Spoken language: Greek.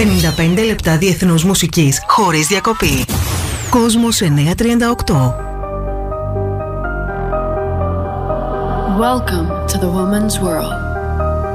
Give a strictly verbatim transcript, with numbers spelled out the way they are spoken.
πενήντα πέντε λεπτά διεθνούς μουσικής χωρίς διακοπή. Κόσμος εννιακόσια τριάντα οκτώ. Welcome to the woman's world.